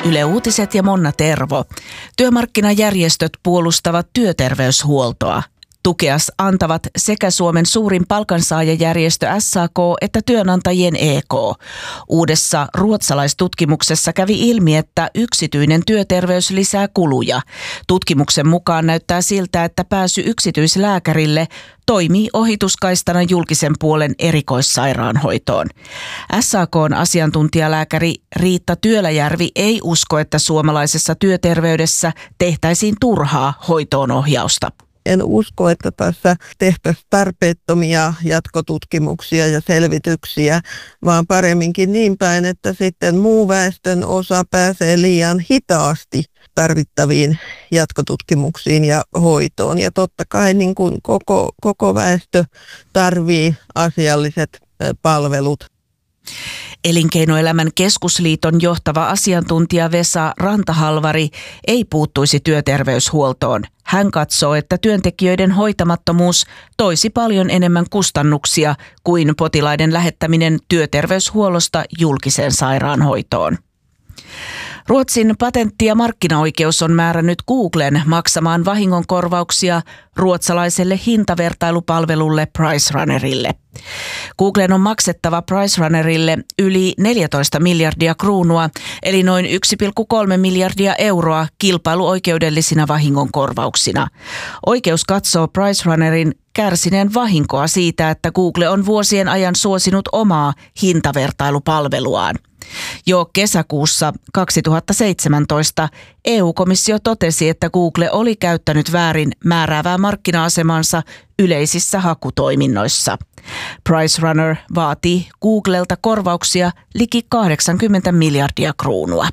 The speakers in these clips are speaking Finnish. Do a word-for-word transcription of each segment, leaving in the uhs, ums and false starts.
Yle Uutiset ja Monna Tervo. Työmarkkinajärjestöt puolustavat työterveyshuoltoa. Tukeas antavat sekä Suomen suurin palkansaajajärjestö S A K että työnantajien E K. Uudessa ruotsalaistutkimuksessa kävi ilmi, että yksityinen työterveys lisää kuluja. Tutkimuksen mukaan näyttää siltä, että pääsy yksityislääkärille toimii ohituskaistana julkisen puolen erikoissairaanhoitoon. S A K:n asiantuntijalääkäri Riitta Työläjärvi ei usko, että suomalaisessa työterveydessä tehtäisiin turhaa hoitoonohjausta. En usko, että tässä tehtäisiin tarpeettomia jatkotutkimuksia ja selvityksiä, vaan paremminkin niin päin, että sitten muu väestön osa pääsee liian hitaasti tarvittaviin jatkotutkimuksiin ja hoitoon. Ja totta kai niin kuin koko, koko väestö tarvitsee asialliset palvelut. Elinkeinoelämän keskusliiton johtava asiantuntija Vesa Rantahalvari ei puuttuisi työterveyshuoltoon. Hän katsoo, että työntekijöiden hoitamattomuus toisi paljon enemmän kustannuksia kuin potilaiden lähettäminen työterveyshuollosta julkiseen sairaanhoitoon. Ruotsin patentti- ja markkinaoikeus on määrännyt Googlen maksamaan vahingonkorvauksia ruotsalaiselle hintavertailupalvelulle PriceRunnerille. Googlen on maksettava PriceRunnerille yli neljätoista miljardia kruunua, eli noin yksi pilkku kolme miljardia euroa kilpailuoikeudellisina vahingonkorvauksina. Oikeus katsoo PriceRunnerin kärsineen vahinkoa siitä, että Google on vuosien ajan suosinut omaa hintavertailupalveluaan. Jo kesäkuussa kaksituhattaseitsemäntoista E U-komissio totesi, että Google oli käyttänyt väärin määräävää markkina-asemansa yleisissä hakutoiminnoissa. PriceRunner vaatii Googlelta korvauksia liki kahdeksankymmentä miljardia kruunua.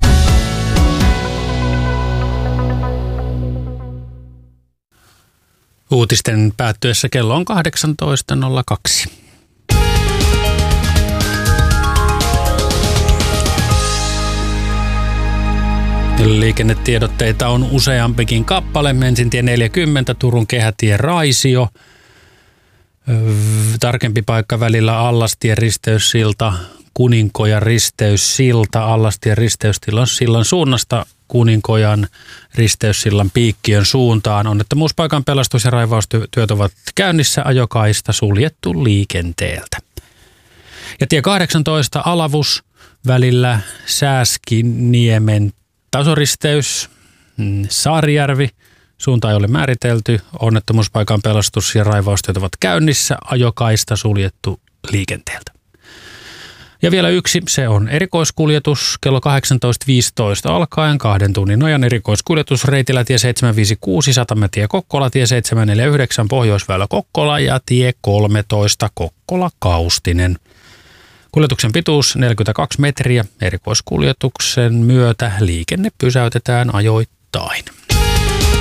Uutisten päättyessä kello on kahdeksantoista nolla kaksi. Liikennetiedotteita on useampikin kappale. Ensintie neljäkymmentä, Turun kehätie Raisio. Tarkempi paikka välillä Allastien risteyssilta, Kuninkojan risteyssilta, Allastien risteyssillan suunnasta Kuninkojan risteyssillan Piikkiön suuntaan. Onnettomuuspaikan pelastus- ja raivaustyöt ovat käynnissä, ajokaista suljettu liikenteeltä. Ja tie kahdeksantoista Alavus välillä Sääskiniemen tasoristeys, Saarijärvi, suunta ei ole määritelty, onnettomuuspaikan pelastus- ja raivaustyöt ovat käynnissä, ajokaista suljettu liikenteeltä. Ja vielä yksi, se on erikoiskuljetus kello kahdeksantoista viisitoista alkaen kahden tunnin ajan erikoiskuljetus reitillä tie seitsemänsataaviisikymmentäkuusi, Satamatie Kokkola, tie seitsemänsataaneljäkymmentäyhdeksän Pohjoisväylä Kokkola ja tie kolmetoista Kokkola Kaustinen. Kuljetuksen pituus neljäkymmentäkaksi metriä. Erikoiskuljetuksen myötä liikenne pysäytetään ajoittain.